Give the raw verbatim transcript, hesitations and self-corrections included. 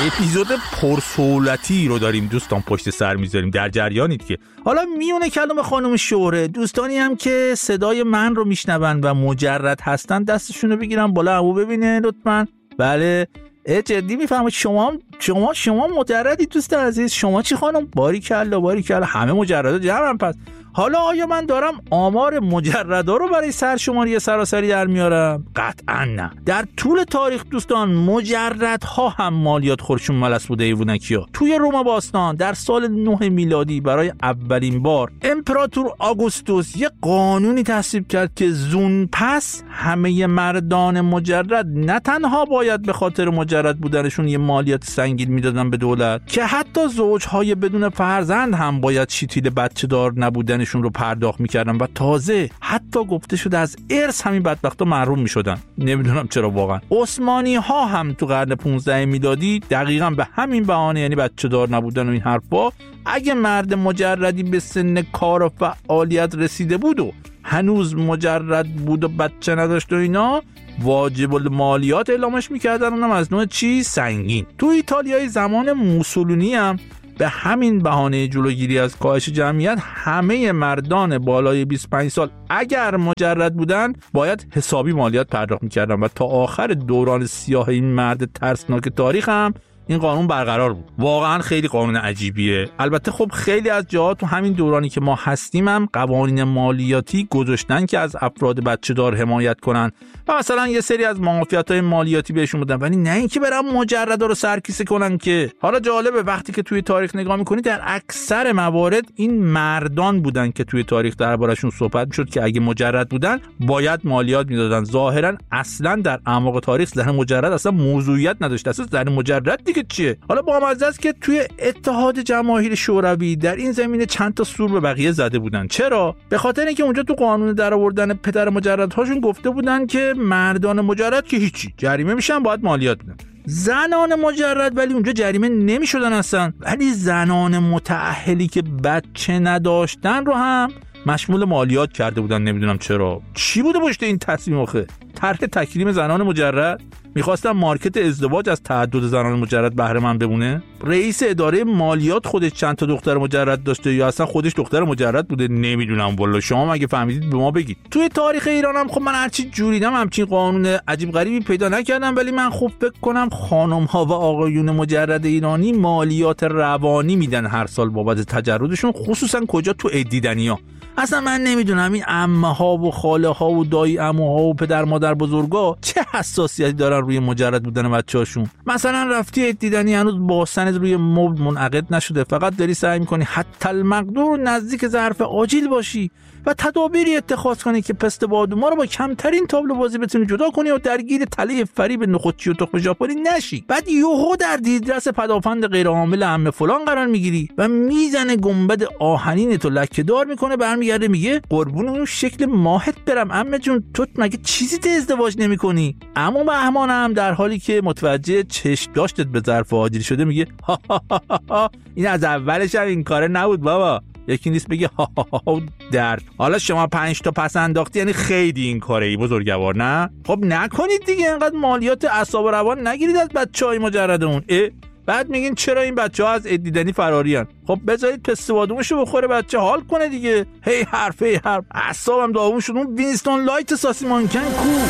اپیزود پرسهولتی رو داریم دوستان پشت سر میذاریم، در جریانید که حالا میونه کلام خانم شهره. دوستانی هم که صدای من رو میشنون و مجرد هستن دستشون رو بگیرن بالا عمو ببینه لطفاً. بله اه جدی میفهمید شما شما شما مجردی دوست عزیز؟ شما چی خانم؟ باریکلا باریکلا، همه مجردا جمعن. پس حالا آیا من دارم آمار مجردا رو برای سرشماری سراسری در میارم؟ قطعا نه. در طول تاریخ دوستان مجردها هم مالیات خورشون ملس بوده ایوونکیا. توی روم باستان در سال نه میلادی برای اولین بار امپراتور آگوستوس یه قانونی تصویب کرد که زون پس همه مردان مجرد نه تنها باید به خاطر مجرد بودنشون یه مالیات سنگین میدادن به دولت، که حتی زوجهای بدون فرزند هم باید شیتیل بچه دار نبودن نشون رو پرداخت میکردن و تازه حتی گفته شده از ارث همین بدبختا محروم میشدن. نمیدونم چرا واقعا. عثمانی ها هم تو قرن پانزده میلادی دقیقاً به همین بهانه، یعنی بچه دار نبودن و این حرفا، اگه مرد مجردی به سن کار و فعالیت رسیده بود و هنوز مجرد بود و بچه نداشت و اینا، واجب المالیات اعلامش میکردن، اونم از نوع چی؟ سنگین. تو ایتالیای زمان موسولینی هم به همین بهانه جلوگیری از کاهش جمعیت همه مردان بالای بیست و پنج سال اگر مجرد بودن باید حسابی مالیات پرداخت میکردن و تا آخر دوران سیاه این مرد ترسناک تاریخ هم این قانون برقرار بود. واقعا خیلی قانون عجیبیه. البته خب خیلی از جاها تو همین دورانی که ما هستیم هم قوانین مالیاتی گذاشتن که از افراد بچه دار حمایت کنن و مثلا یه سری از معافیت‌های مالیاتی بهشون بدن، ولی نه اینکه برن مجردا رو سرکیسه کنن که. حالا جالبه وقتی که توی تاریخ نگاه می‌کنی در اکثر موارد این مردان بودن که توی تاریخ دربارشون صحبت می‌شد که اگه مجرد بودن باید مالیات میدادن. ظاهرا اصلا در اعماق تاریخ زن مجرد اصلا موضوعیت نداشت. اصلا زن مجرد دیگه چیه؟ حالا با مزه است که توی اتحاد جماهیر شوروی در این زمینه چند تا سور به بقیه زده بودن. چرا؟ به خاطر اینکه اونجا تو قانون درآوردن پدر مجردهاشون گفته بودن که مردان مجرد که هیچی، جریمه میشن، باید مالیات بدن. زنان مجرد ولی اونجا جریمه نمیشدن اصلا، ولی زنان متأهلی که بچه نداشتن رو هم مشمول مالیات کرده بودن. نمیدونم چرا. چی بوده پشت این تصمیم آخه؟ طرح تکریم زنان مجرد؟ میخواستم مارکت ازدواج از تعدد زنان مجرد بهره مند بمونه؟ رئیس اداره مالیات خودش چند تا دختر مجرد داشته یا اصلا خودش دختر مجرد بوده؟ نمیدونم والله. شما مگه فهمیدید به ما بگید. توی تاریخ ایران هم خب من هرچی جوریدم همچین قانون عجیب غریبی پیدا نکردم، ولی من خوب فکر کنم خانم ها و آقایون مجرد ایرانی مالیات روانی میدن هر سال بابت تجردشون، خصوصا کجا؟ تو عیدیدنیا. اصلا من نمیدونم این عمه ها و خاله ها و دایی عموها و پدر مادر بزرگا چه حساسیتی دارن روی مجرد بودن بچه‌هاشون. مثلا رفتی عید دیدنی هنوز با سند روی مبل منعقد نشده، فقط داری سعی می‌کنی حتی المقدور نزدیک ظرف آجیل باشی و تدابیری اتخاذ کنی که پست بادوما رو با کمترین تابلو بازی بتونی جدا کنی و درگیر تله فریب نخودچی و تخم ژاپنی نشی. بعد یهو در دیدرس پدافند غیر عامل عمه فلان قرار میگیری و میزنه گنبد آهنین تو لکه‌دار میکنه، برمیگرده میگه قربون اون شکل ماهت برم عمه جون، تو مگه چیزی ته ازدواج نمیکنی؟ اما مهمانم در حالی که متوجه چشم داشتت به ظرف آجیل شده میگه ها ها ها ها این از اولش هم این کاره نبود بابا. یکی نیست بگه ها ها ها درد. حالا شما پنج تا پس انداختی یعنی خیلی این کاره ای بزرگوار، نه؟ خب نکنید دیگه، اینقدر مالیات اعصاب و روان نگیرید از بچهای مجردمون. اه بعد میگین چرا این بچه‌ها از عید دیدنی فرارین؟ خب بذارید پست بادومشو بخوره بچه حال کنه دیگه. هی حرف هی حرف اعصابم داغون شد. اون وینستون لایت ساسی مانکن کو